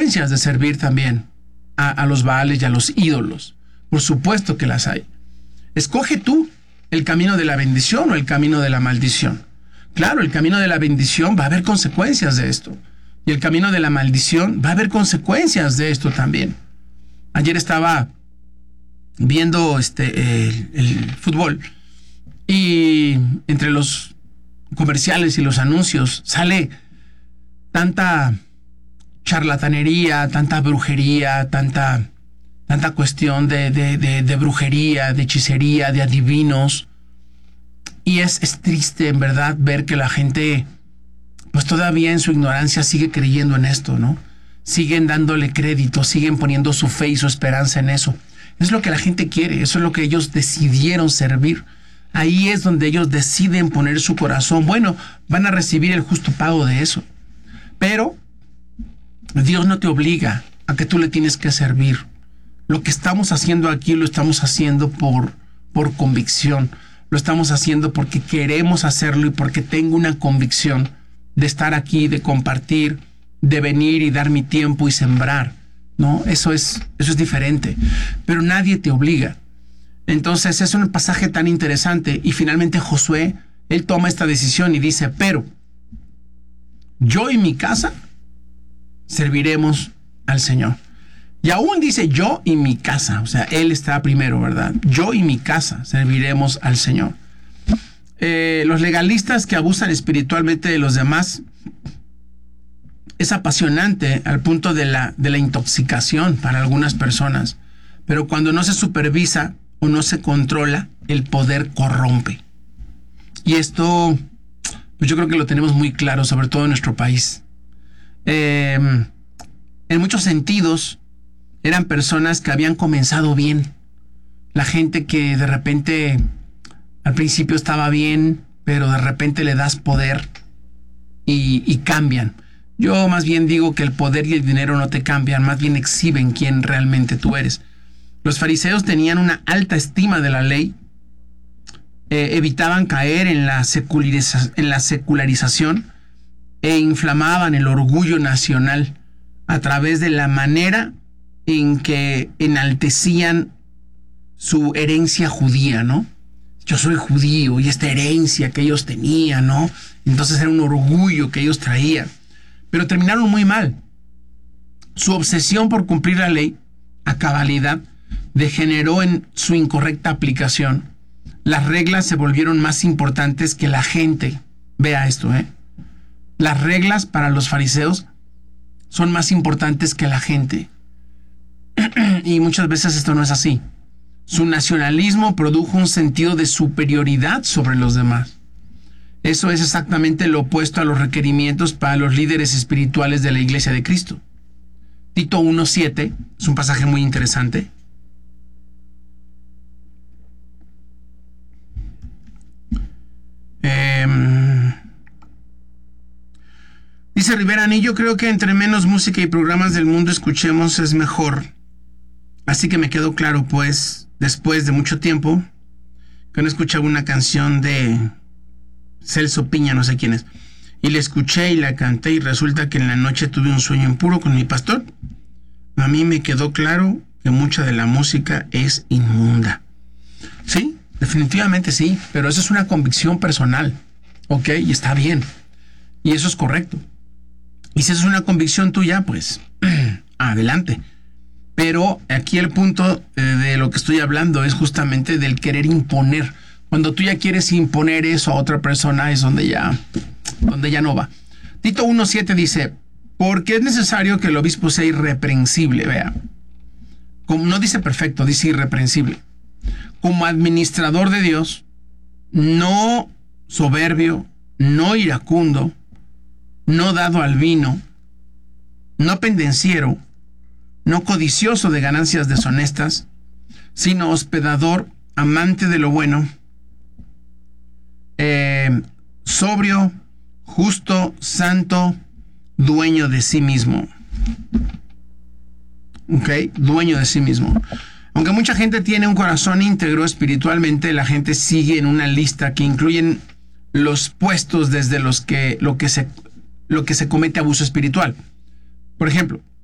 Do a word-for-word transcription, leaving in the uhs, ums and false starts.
consecuencias de servir también a, a los Baales y a los ídolos. Por supuesto que las hay. Escoge tú el camino de la bendición o el camino de la maldición. Claro, el camino de la bendición va a haber consecuencias de esto. Y el camino de la maldición va a haber consecuencias de esto también. Ayer estaba viendo este, el, el fútbol y entre los comerciales y los anuncios sale tanta charlatanería, tanta brujería, tanta, tanta cuestión de, de, de, de brujería, de hechicería, de adivinos. Y es, es triste, en verdad, ver que la gente, pues todavía en su ignorancia sigue creyendo en esto, ¿no? Siguen dándole crédito, siguen poniendo su fe y su esperanza en eso. Es lo que la gente quiere, eso es lo que ellos decidieron servir. Ahí es donde ellos deciden poner su corazón. Bueno, van a recibir el justo pago de eso. Pero Dios no te obliga a que tú le tienes que servir. Lo que estamos haciendo aquí lo estamos haciendo por, por convicción. Lo estamos haciendo porque queremos hacerlo y porque tengo una convicción de estar aquí, de compartir, de venir y dar mi tiempo y sembrar, ¿no? Eso es, eso es diferente. Pero nadie te obliga. Entonces es un pasaje tan interesante y finalmente Josué, él toma esta decisión y dice, pero yo y mi casa serviremos al Señor. Y aún dice yo y mi casa, o sea, él está primero, ¿verdad? Yo y mi casa serviremos al Señor. Eh, los legalistas que abusan espiritualmente de los demás es apasionante al punto de la, de la intoxicación para algunas personas, pero cuando no se supervisa o no se controla, el poder corrompe. Y esto, pues yo creo que lo tenemos muy claro, sobre todo en nuestro país. Eh, en muchos sentidos, eran personas que habían comenzado bien. La gente que de repente, al principio estaba bien, pero de repente le das poder y, y cambian. Yo más bien digo que el poder y el dinero no te cambian, más bien exhiben quién realmente tú eres. Los fariseos tenían una alta estima de la ley, eh, evitaban caer en la, seculariza- en la secularización e inflamaban el orgullo nacional a través de la manera en que enaltecían su herencia judía, ¿no? Yo soy judío y esta herencia que ellos tenían, ¿no? Entonces era un orgullo que ellos traían. Pero terminaron muy mal. Su obsesión por cumplir la ley a cabalidad degeneró en su incorrecta aplicación. Las reglas se volvieron más importantes que la gente. Vea esto, ¿eh? Las reglas para los fariseos son más importantes que la gente. Y muchas veces esto no es así. Su nacionalismo produjo un sentido de superioridad sobre los demás. Eso es exactamente lo opuesto a los requerimientos para los líderes espirituales de la Iglesia de Cristo. Tito uno siete es un pasaje muy interesante. Eh, dice Rivera, ni yo creo que entre menos música y programas del mundo escuchemos es mejor. Así que me quedó claro, pues, después de mucho tiempo, que no escuchaba una canción de Celso Piña, no sé quién es, y la escuché y la canté y resulta que en la noche tuve un sueño impuro con mi pastor. A mí me quedó claro que mucha de la música es inmunda. Sí, definitivamente sí, pero eso es una convicción personal, ¿ok? Y está bien, y eso es correcto. Y si eso es una convicción tuya, pues, adelante. Pero aquí el punto eh, de lo que estoy hablando es justamente del querer imponer. Cuando tú ya quieres imponer eso a otra persona es donde ya, donde ya no va. Tito uno siete dice, porque es necesario que el obispo sea irreprensible, vea. Como, no dice perfecto, dice irreprensible. Como administrador de Dios, no soberbio, no iracundo, no dado al vino, no pendenciero, no codicioso de ganancias deshonestas, sino hospedador, amante de lo bueno, eh, sobrio, justo, santo, dueño de sí mismo. ¿Ok? Dueño de sí mismo. Aunque mucha gente tiene un corazón íntegro espiritualmente, la gente sigue en una lista que incluyen los puestos desde los que lo que se, lo que se comete abuso espiritual. Por ejemplo,